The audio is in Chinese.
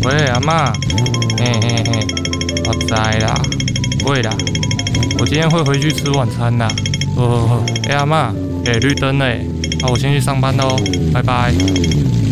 喂，阿嬷，嘿嘿嘿，我知啦，会啦，我今天会回去吃晚餐啦。阿嬷，绿灯嘞，那我先去上班喽，拜拜。